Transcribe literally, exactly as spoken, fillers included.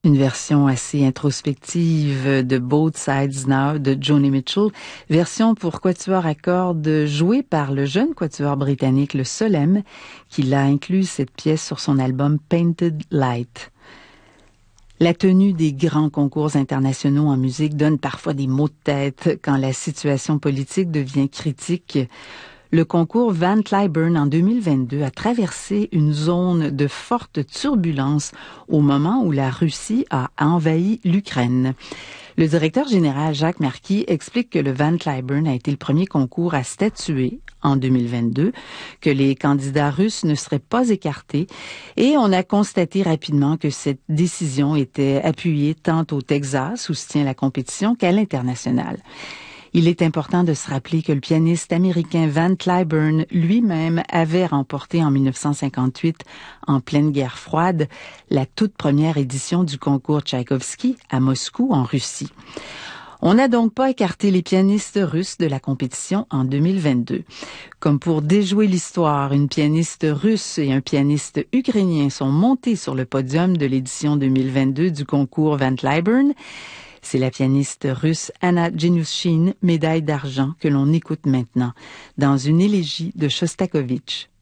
Une version assez introspective de Both Sides Now de Joni Mitchell, version pour quatuor à cordes jouée par le jeune quatuor britannique le Solem, qui l'a inclus cette pièce sur son album Painted Light. La tenue des grands concours internationaux en musique donne parfois des maux de tête quand la situation politique devient critique. Le concours Van Cliburn en deux mille vingt-deux a traversé une zone de forte turbulence au moment où la Russie a envahi l'Ukraine. Le directeur général Jacques Marquis explique que le Van Cliburn a été le premier concours à statuer en deux mille vingt-deux, que les candidats russes ne seraient pas écartés et on a constaté rapidement que cette décision était appuyée tant au Texas où se tient la compétition qu'à l'international. Il est important de se rappeler que le pianiste américain Van Cliburn lui-même avait remporté en dix-neuf cent cinquante-huit, en pleine guerre froide, la toute première édition du concours Tchaïkovski à Moscou, en Russie. On n'a donc pas écarté les pianistes russes de la compétition en deux mille vingt-deux. Comme pour déjouer l'histoire, une pianiste russe et un pianiste ukrainien sont montés sur le podium de l'édition deux mille vingt-deux du concours Van Cliburn. C'est la pianiste russe Anna Genushine, médaille d'argent, que l'on écoute maintenant dans une élégie de Shostakovich.